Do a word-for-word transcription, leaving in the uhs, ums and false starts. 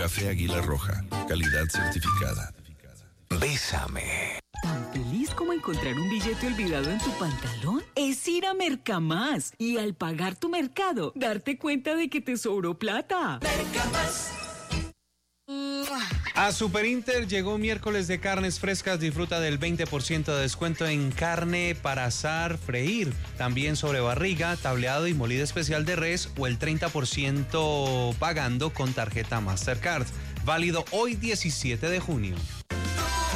Café Águila Roja, calidad certificada. Bésame. ¿Tan feliz como encontrar un billete olvidado en tu pantalón? Es ir a Mercamás y al pagar tu mercado, darte cuenta de que te sobró plata. Mercamás. A Super Inter llegó miércoles de carnes frescas. Disfruta del veinte por ciento de descuento en carne para asar, freír. También sobre barriga, tableado y molida especial de res o el treinta por ciento pagando con tarjeta Mastercard. Válido hoy diecisiete de junio.